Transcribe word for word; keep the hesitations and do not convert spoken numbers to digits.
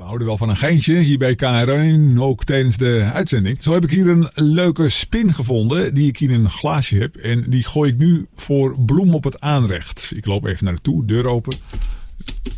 houden wel van een geintje hier bij K R N, ook tijdens de uitzending. Zo heb ik hier een leuke spin gevonden die ik hier in een glaasje heb. En die gooi ik nu voor bloem op het aanrecht. Ik loop even naar de toe, deur open.